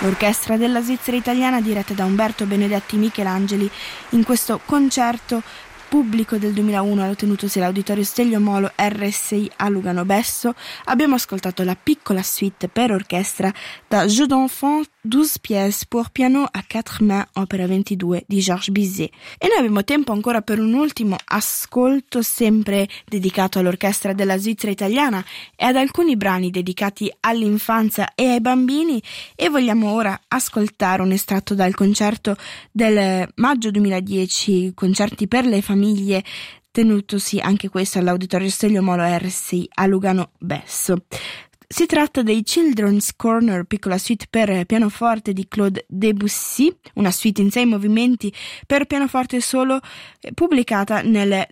l'orchestra della Svizzera italiana diretta da Umberto Benedetti Michelangeli in questo concerto pubblico del 2001 tenutosi all'Auditorio Stelio Molo RSI a Lugano Besso. Abbiamo ascoltato la piccola suite per orchestra da Jeux d'enfants 12 pièces pour piano a 4 mains, opera 22 di Georges Bizet. E noi abbiamo tempo ancora per un ultimo ascolto, sempre dedicato all'orchestra della Svizzera italiana e ad alcuni brani dedicati all'infanzia e ai bambini, e vogliamo ora ascoltare un estratto dal concerto del maggio 2010, concerti per le famiglie, tenutosi anche questo all'Auditorio Stelio Molo RSI a Lugano Besso. Si tratta dei Children's Corner, piccola suite per pianoforte di Claude Debussy, una suite in 6 movimenti per pianoforte solo, pubblicata nel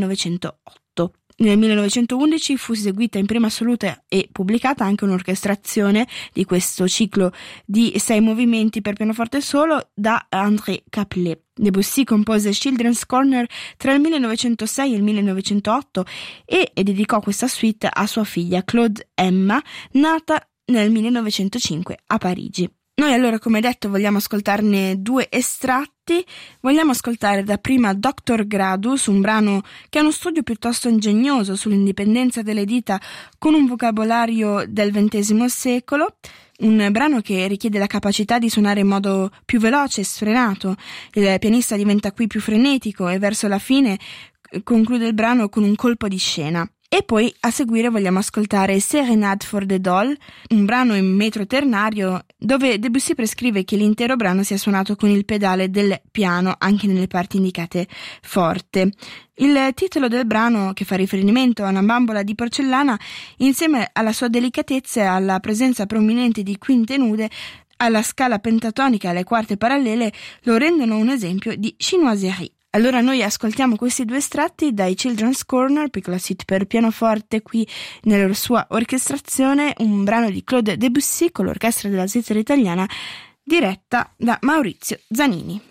1908. Nel 1911 fu eseguita in prima assoluta e pubblicata anche un'orchestrazione di questo ciclo di 6 movimenti per pianoforte solo da André Caplet. Debussy compose Children's Corner tra il 1906 e il 1908 e dedicò questa suite a sua figlia Claude Emma, nata nel 1905 a Parigi. Noi allora, come detto, vogliamo ascoltarne 2 estratti. Vogliamo ascoltare dapprima Dr. Gradus, un brano che ha uno studio piuttosto ingegnoso sull'indipendenza delle dita con un vocabolario del XX secolo, un brano che richiede la capacità di suonare in modo più veloce e sfrenato. Il pianista diventa qui più frenetico e verso la fine conclude il brano con un colpo di scena. E poi a seguire vogliamo ascoltare Serenade for the Doll, un brano in metro ternario dove Debussy prescrive che l'intero brano sia suonato con il pedale del piano anche nelle parti indicate forte. Il titolo del brano, che fa riferimento a una bambola di porcellana, insieme alla sua delicatezza e alla presenza prominente di quinte nude, alla scala pentatonica e alle quarte parallele, lo rendono un esempio di chinoiserie. Allora noi ascoltiamo questi 2 estratti dai Children's Corner, piccola suite per pianoforte qui nella sua orchestrazione, un brano di Claude Debussy con l'orchestra della Svizzera italiana diretta da Maurizio Zanini.